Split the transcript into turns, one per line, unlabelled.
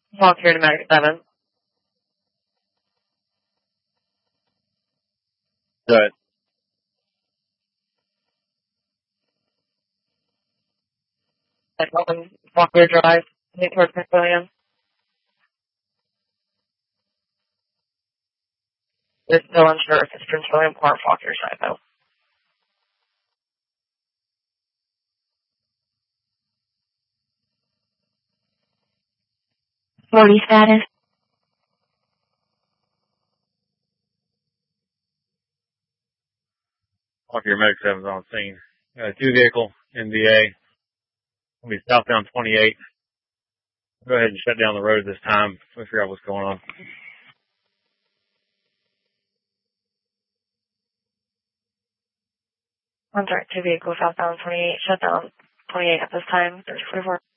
Walk here to Medic 7.
Good.
Walker Drive, heading towards Prince William. We're still unsure if it's Prince William or Faulkner side, though. 40 status.
Off your Medic 7's on scene. 2 vehicle, NVA. We'll be southbound 28. Go ahead and shut down the road this time. We'll figure out what's going on.
I'm sorry, 2 vehicles southbound 28. Shut down 28 at this time. 44.